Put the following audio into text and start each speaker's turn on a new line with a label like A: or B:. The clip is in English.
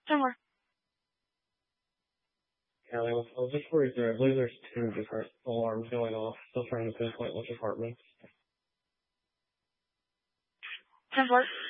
A: 10-4.
B: Yeah, I was just worried there. I believe there's 2 different alarms going off. Still trying to pinpoint which apartments.
A: 10-4.